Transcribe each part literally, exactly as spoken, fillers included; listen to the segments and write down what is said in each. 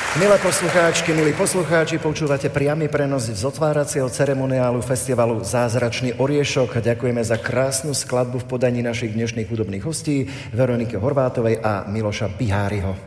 Milé poslucháčky, milí poslucháči, počúvate priamy prenos z otváracieho ceremoniálu festivalu Zázračný oriešok. Ďakujeme za krásnu skladbu v podaní našich dnešných hudobných hostí Veroniky Horvátovej a Miloša Biháriho.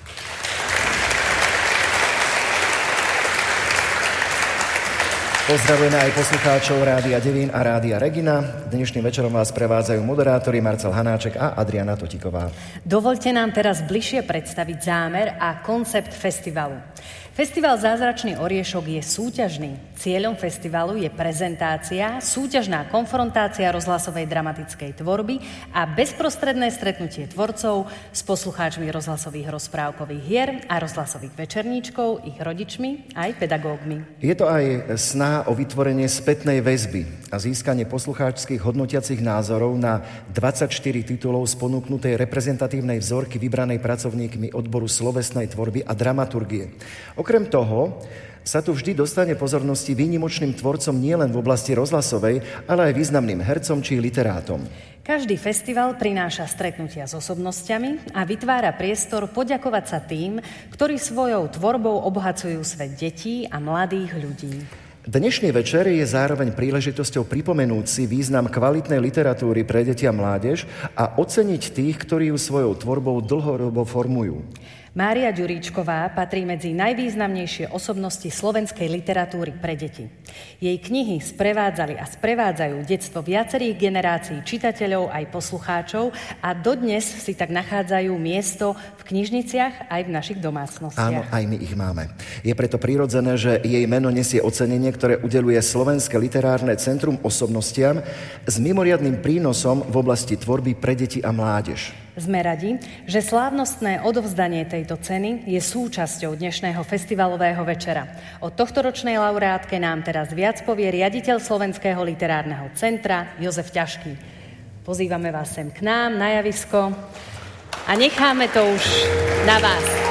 Pozdravujeme aj poslucháčov Rádia Devín a Rádia Regina. Dnešným večerom vás prevádzajú moderátori Marcel Hanáček a Adriana Totiková. Dovoľte nám teraz bližšie predstaviť zámer a koncept festivalu. Festival Zázračný oriešok je súťažný. Cieľom festivalu je prezentácia, súťažná konfrontácia rozhlasovej dramatickej tvorby a bezprostredné stretnutie tvorcov s poslucháčmi rozhlasových rozprávkových hier a rozhlasových večerníčkov, ich rodičmi aj pedagógmi. Je to aj sná o vytvorenie spätnej väzby a získanie poslucháčskych hodnotiacich názorov na dvadsaťštyri titulov z ponúknutej reprezentatívnej vzorky vybranej pracovníkmi odboru slovesnej tvorby a dramaturgie. Okrem toho sa tu vždy dostane pozornosti výnimočným tvorcom nielen v oblasti rozhlasovej, ale aj významným hercom či literátom. Každý festival prináša stretnutia s osobnosťami a vytvára priestor poďakovať sa tým, ktorí svojou tvorbou obohacujú svet detí a mladých ľudí. Dnešný večer je zároveň príležitosťou pripomenúť si význam kvalitnej literatúry pre deti a mládež a oceniť tých, ktorí ju svojou tvorbou dlhorobo formujú. Mária Ďuríčková patrí medzi najvýznamnejšie osobnosti slovenskej literatúry pre deti. Jej knihy sprevádzali a sprevádzajú detstvo viacerých generácií čitateľov aj poslucháčov a dodnes si tak nachádzajú miesto v knižniciach aj v našich domácnostiach. Áno, aj my ich máme. Je preto prirodzené, že jej meno nesie ocenenie, ktoré udeľuje Slovenské literárne centrum osobnostiam s mimoriadnym prínosom v oblasti tvorby pre deti a mládež. Sme radi, že slávnostné odovzdanie tejto ceny je súčasťou dnešného festivalového večera. O tohtoročnej laureátke nám teraz viac povie riaditeľ Slovenského literárneho centra Jozef Ťažký. Pozývame vás sem k nám na javisko a necháme to už na vás.